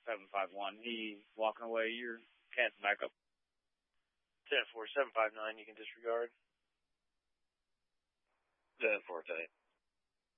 751. He walking away. You're canceling back up. 10-4, 759, you can disregard. 10-4, take.